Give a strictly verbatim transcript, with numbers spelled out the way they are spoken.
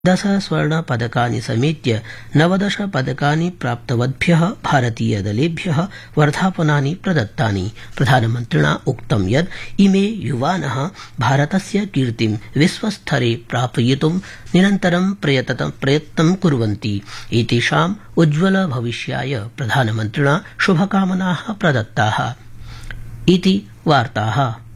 दश स्वर्णपदकानि समेत्य नवदश पदकानि प्राप्तवद्भ्यः भारतीयदलेभ्यः वर्धापनानि प्रदत्तानि। प्रधानमन्त्रिणा उक्तं यत् इमे युवानः भारतस्य कीर्तिं विश्वस्तरे प्रापयितुं निरन्तरं प्रयत्नं कुर्वन्ति। एतेषाम् उज्ज्वलभविष्याय प्रधानमन्त्रिणा शुभकामनाः प्रदत्ताः इति वार्ताः।